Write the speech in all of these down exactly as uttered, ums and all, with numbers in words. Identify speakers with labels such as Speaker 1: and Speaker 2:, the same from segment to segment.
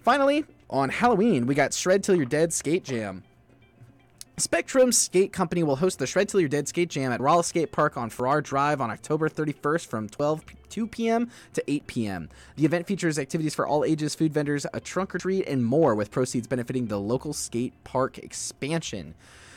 Speaker 1: finally, on Halloween, we got Shred Till You're Dead Skate Jam. Spectrum Skate Company will host the Shred Till You're Dead Skate Jam at Rolla Skate Park on Farrar Drive on October thirty-first from twelve two p.m. to eight p.m. The event features activities for all ages, food vendors, a trunk or treat, and more, with proceeds benefiting the local skate park expansion.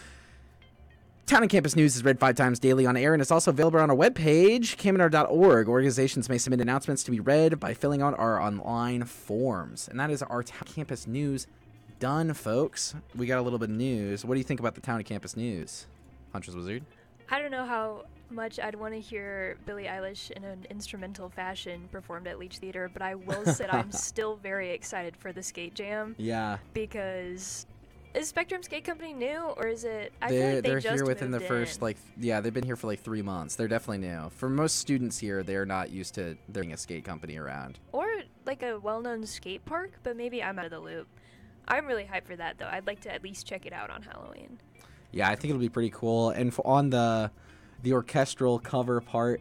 Speaker 1: Town and Campus News is read five times daily on air and is also available on our webpage, Kamenar dot org. Organizations may submit announcements to be read by filling out our online forms. And that is our Town Campus News done, folks. We got a little bit of news. What do you think about the Town and Campus News, Huntress Wizard?
Speaker 2: I don't know how much I'd want to hear Billie Eilish in an instrumental fashion performed at Leach Theater, but I will say I'm still very excited for the Skate Jam.
Speaker 1: Yeah.
Speaker 2: Because... Is Spectrum Skate Company new, or is it? I
Speaker 1: they're,
Speaker 2: feel like they
Speaker 1: they're
Speaker 2: just
Speaker 1: here within the
Speaker 2: moved
Speaker 1: first,
Speaker 2: in.
Speaker 1: like, yeah, they've been here for like three months. They're definitely new. For most students here, they're not used to there being a skate company around.
Speaker 2: Or like a well-known skate park, but maybe I'm out of the loop. I'm really hyped for that, though. I'd like to at least check it out on Halloween.
Speaker 1: Yeah, I think it'll be pretty cool. And for, on the the orchestral cover part,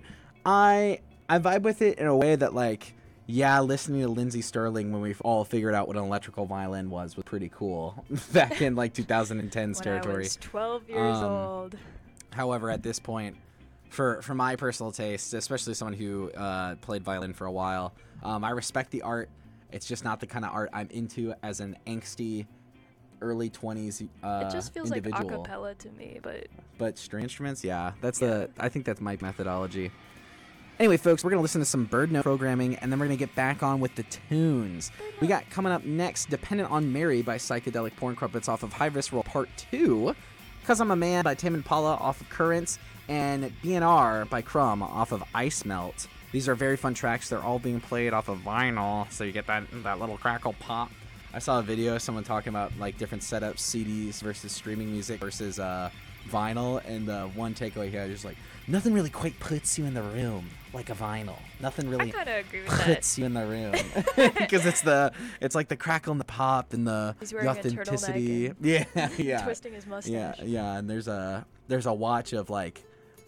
Speaker 1: I I vibe with it in a way that, like, yeah, listening to Lindsey Sterling when we've all figured out what an electrical violin was was pretty cool back in like two thousand tens
Speaker 2: when
Speaker 1: territory.
Speaker 2: I was twelve years
Speaker 1: um,
Speaker 2: old.
Speaker 1: However, at this point, for for my personal taste, especially someone who uh, played violin for a while, um, I respect the art. It's just not the kind of art I'm into as an angsty early twenties uh,
Speaker 2: It just feels
Speaker 1: individual.
Speaker 2: like a cappella to me, but
Speaker 1: But string instruments, yeah, that's
Speaker 2: Yeah.
Speaker 1: the. I think that's my methodology. Anyway, folks, we're going to listen to some Bird Note programming, and then we're going to get back on with the tunes. We got coming up next, Dependent on Mary by Psychedelic Porn Crumpets off of High Visceral Part two, Cause I'm a Man by Tame Impala off of Currents, and B N R by Crumb off of Ice Melt. These are very fun tracks. They're all being played off of vinyl, so you get that, that little crackle pop. I saw a video of someone talking about like different setups, C Ds versus streaming music versus uh, vinyl, and the one takeaway here is just like, nothing really quite puts you in the room like a vinyl. Nothing really
Speaker 2: I kind of agree with
Speaker 1: puts
Speaker 2: that.
Speaker 1: you in the room because it's the it's like the crackle and the pop and the,
Speaker 2: He's
Speaker 1: the
Speaker 2: wearing a
Speaker 1: authenticity.
Speaker 2: turtleneck
Speaker 1: Yeah, yeah,
Speaker 2: twisting his
Speaker 1: yeah,
Speaker 2: mustache.
Speaker 1: yeah. And there's a there's a watch of like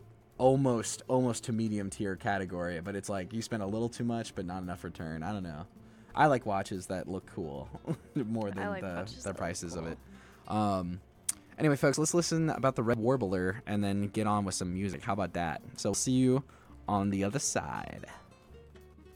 Speaker 1: almost almost to medium tier category, but it's like you spend a little too much but not enough return. I don't know. I like watches that look cool more than
Speaker 2: like
Speaker 1: the,
Speaker 2: watches
Speaker 1: the
Speaker 2: that look
Speaker 1: prices of
Speaker 2: cool.
Speaker 1: it. Um, anyway, folks, let's listen about the Red Warbler and then get on with some music. How about that? So we'll see you on the other side.